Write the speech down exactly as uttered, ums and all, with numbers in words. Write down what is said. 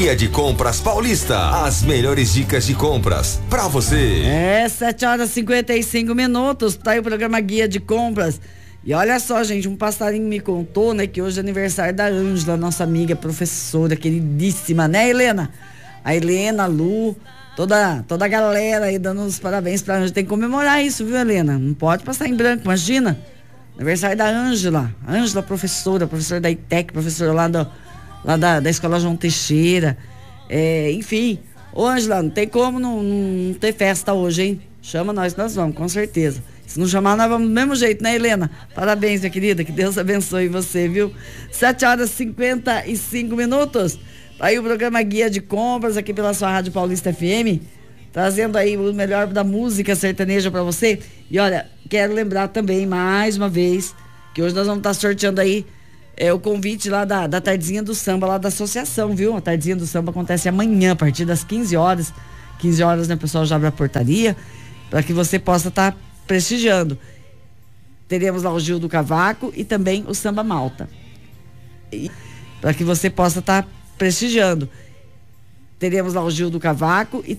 Guia de Compras Paulista. As melhores dicas de compras pra você. É, sete horas e cinquenta e cinco minutos. Tá aí o programa Guia de Compras. E olha só, gente, um passarinho me contou, né, que hoje é aniversário da Ângela, nossa amiga, professora, queridíssima, né, Helena? A Helena, a Lu, toda, toda a galera aí dando os parabéns pra Ângela. Tem que comemorar isso, viu, Helena? Não pode passar em branco, imagina. Aniversário da Ângela. Ângela, professora, professora da I T E C, professora lá, do, lá da, da Escola João Teixeira. É, enfim, ô Ângela, não tem como não, não ter festa hoje, hein? Chama nós, nós vamos, com certeza. Se não chamar, nós vamos do mesmo jeito, né, Helena? Parabéns, minha querida, que Deus abençoe você, viu? sete horas e cinquenta e cinco minutos. Tá aí o programa Guia de Compras, aqui pela sua Rádio Paulista F M, trazendo aí o melhor da música sertaneja pra você. E olha, quero lembrar também, mais uma vez, que hoje nós vamos estar sorteando aí é, o convite lá da, da Tardezinha do Samba, lá da associação, viu? A Tardezinha do Samba acontece amanhã, a partir das quinze horas. quinze horas, né, o pessoal já abre a portaria, para que você possa estar prestigiando. Teremos lá o Gil do Cavaco e também o Samba Malta. Para que você possa estar prestigiando. Teremos lá o Gil do Cavaco e